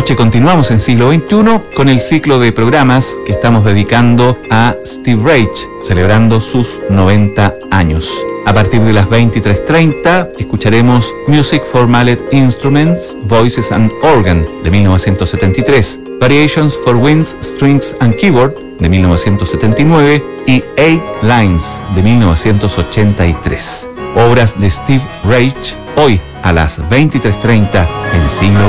noche continuamos en Siglo XXI con el ciclo de programas que estamos dedicando a Steve Reich, celebrando sus 90 años. A partir de las 23:30 escucharemos Music for Mallet Instruments, Voices and Organ de 1973, Variations for Winds, Strings and Keyboard de 1979 y Eight Lines de 1983. Obras de Steve Reich, hoy a las 23:30 en Siglo